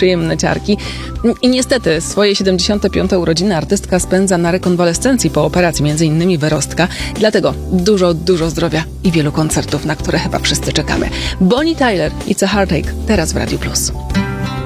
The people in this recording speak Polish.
przyjemne ciarki. I niestety swoje 75. urodziny artystka spędza na rekonwalescencji po operacji, m.in. wyrostka. Dlatego dużo zdrowia i wielu koncertów, na które chyba wszyscy czekamy. Bonnie Tyler, It's a Heartache, teraz w Radiu Plus.